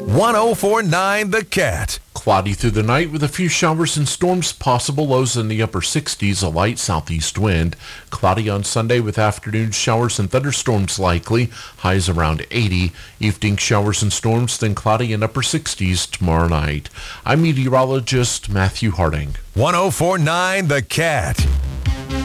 1049 The Cat. Cloudy through the night with a few showers and storms possible. Lows in the upper 60s, a light southeast wind. Cloudy on Sunday with afternoon showers and thunderstorms likely. Highs around 80. Evening showers and storms, then cloudy in upper 60s tomorrow night. I'm meteorologist Matthew Harding. 1049 The Cat.